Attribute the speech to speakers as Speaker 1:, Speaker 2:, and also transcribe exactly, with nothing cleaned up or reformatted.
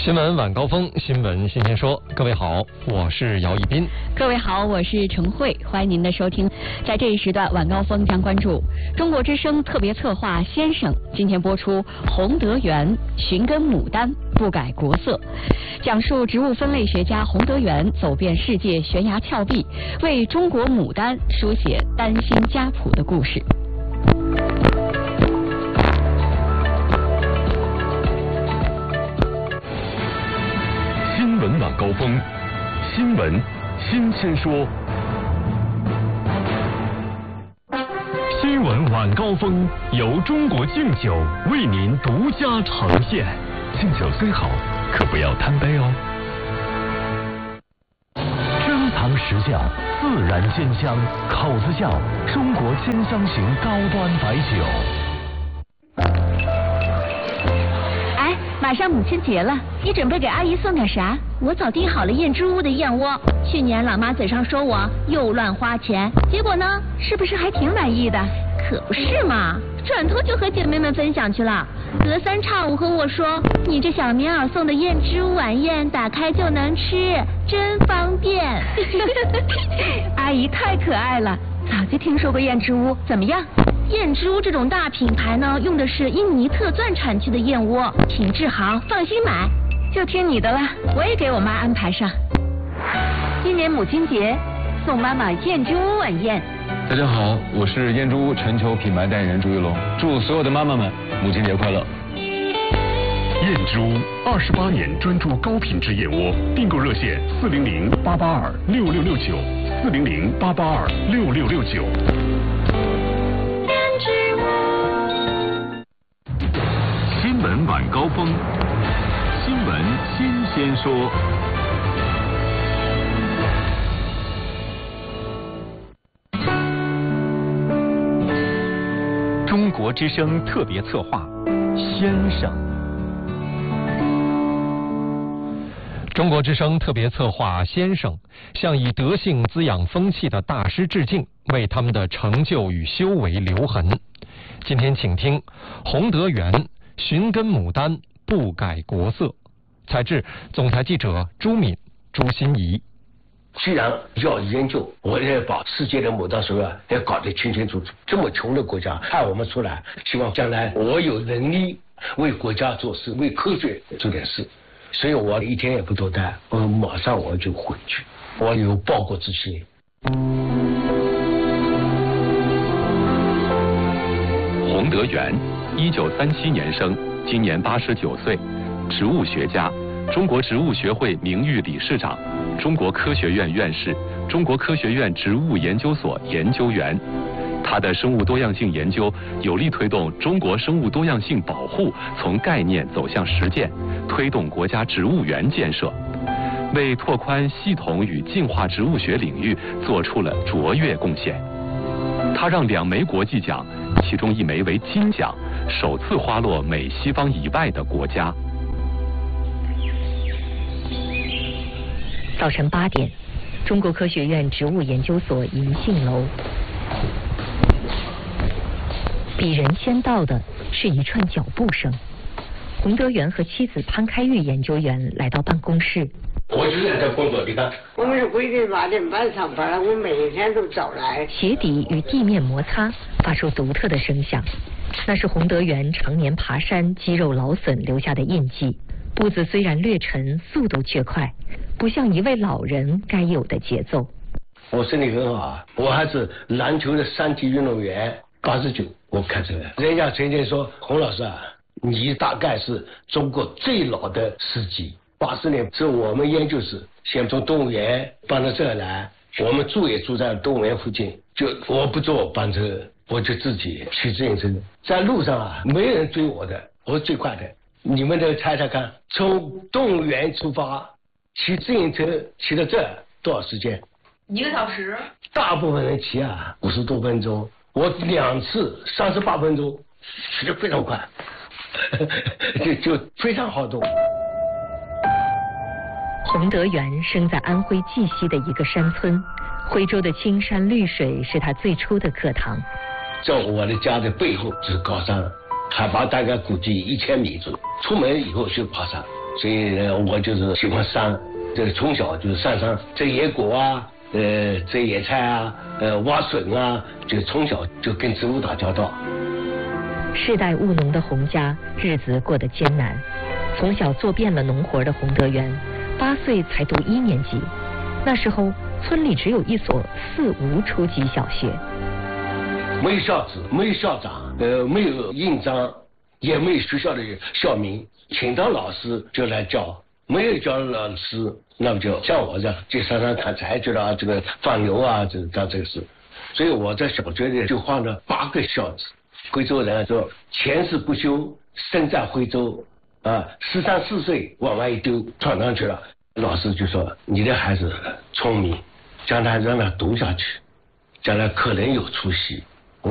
Speaker 1: 新闻晚高峰，新闻新鲜说。各位好，我是姚一斌。
Speaker 2: 各位好，我是程慧，欢迎您的收听。在这一时段，晚高峰将关注中国之声特别策划《先生》今天播出《洪德元寻根牡丹不改国色》，讲述植物分类学家洪德元走遍世界悬崖峭壁，为中国牡丹书写丹心家谱的故事。
Speaker 3: 新闻晚高峰，新闻新鲜说。新闻晚高峰由中国敬酒为您独家呈现。敬酒虽好，可不要贪杯哦。珍藏实窖，自然鲜香，口子窖，中国鲜香型高端白酒。
Speaker 2: 哎，马上母亲节了，你准备给阿姨送点啥？
Speaker 4: 我早订好了燕之屋的燕窝。去年老妈嘴上说我又乱花钱，结果呢，
Speaker 2: 是不是还挺满意的？
Speaker 4: 可不是嘛，转头就和姐妹们分享去了。隔三差五和我说，你这小棉袄送的燕之屋晚宴，打开就能吃，真方便。
Speaker 2: 阿姨太可爱了，早就听说过燕之屋，怎么样？
Speaker 4: 燕之屋这种大品牌呢，用的是印尼特钻产区的燕窝，品质好，放心买。
Speaker 2: 就听你的了，我也给我妈安排上。今年母亲节，送妈妈燕之屋晚宴。
Speaker 5: 大家好，我是燕之屋全球品牌代言人朱一龙，祝所有的妈妈们母亲节快乐。
Speaker 3: 燕之屋二十八年专注高品质燕窝，订购热线四零零八八二六六六九四零零八八二六六六九。
Speaker 4: 燕之
Speaker 3: 屋新闻晚高峰，新闻新鲜说。
Speaker 6: 中国之声特别策划《先生》。
Speaker 1: 中国之声特别策划《先生》向以德性滋养风气的大师致敬，为他们的成就与修为留痕。今天请听洪德元寻根牡丹不改国色，采自总台记者朱敏、朱心怡。
Speaker 7: 既然要研究，我也把世界的牡丹水啊也搞得清清楚楚。这么穷的国家派我们出来，希望将来我有能力为国家做事，为科学做点事。所以我一天也不多待，我马上我就回去，我有报国之心。
Speaker 8: 洪德元，一九三七年生，今年八十九岁，植物学家，中国植物学会名誉理事长，中国科学院院士，中国科学院植物研究所研究员。他的生物多样性研究有力推动中国生物多样性保护从概念走向实践，推动国家植物园建设，为拓宽系统与进化植物学领域做出了卓越贡献。他让两枚国际奖，其中一枚为金奖，首次花落美西方以外的国家。
Speaker 9: 早晨八点，中国科学院植物研究所银杏楼。比人先到的是一串脚步声。洪德元和妻子潘开玉研究员来到办公室。
Speaker 7: 我就在这工作，你看，
Speaker 10: 我们是规定八点半上班，我每天都早来。
Speaker 9: 鞋底与地面摩擦，发出独特的声响，那是洪德元常年爬山、肌肉劳损留下的印记。步子虽然略沉，速度却快，不像一位老人该有的节奏。
Speaker 7: 我身体很好啊，我还是篮球的三级运动员。八十九，我开车的。人家曾经说，洪老师啊，你大概是中国最老的司机。八十年是我们研究室，先从动物园搬到这儿来，我们住也住在动物园附近。就我不坐班车，我就自己骑自行车，在路上啊，没人追我的，我是最快的。你们都猜猜看，从动物园出发，骑自行车骑到这儿多少时间？
Speaker 11: 一个小时。
Speaker 7: 大部分人骑啊，五十多分钟。我两次三十八分钟，骑得非常快，就就非常好动。
Speaker 9: 洪德元生在安徽绩溪的一个山村，徽州的青山绿水是他最初的课堂。
Speaker 7: 在我的家的背后是高山，海拔大概估计一千米左右。出门以后就爬山， 所以呢，我就是喜欢山，这从小就是上山摘野果啊，呃，摘野菜啊，呃，挖笋啊，就从小就跟植物打交道。
Speaker 9: 世代务农的洪家日子过得艰难，从小做遍了农活的洪德元，八岁才读一年级。那时候村里只有一所四无初级小学，
Speaker 7: 没有校址，没有校长，呃，没有印章，也没有学校的校名，请到老师就来教，没有教老师，那么就像我这样去山上砍柴去了，这个放牛啊，这干这个事。所以我在小学里就放了八个孝子。徽州人说前世不修，身在徽州啊，十三四岁往外一丢，闯上去了。老师就说你的孩子聪明，将来让他读下去，将来可能有出息。